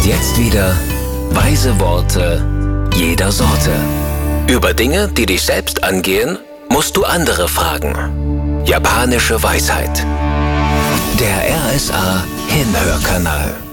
Und jetzt wieder weise Worte jeder Sorte. Über Dinge, die dich selbst angehen, musst du andere fragen. Japanische Weisheit. Der RSA Hinhörkanal.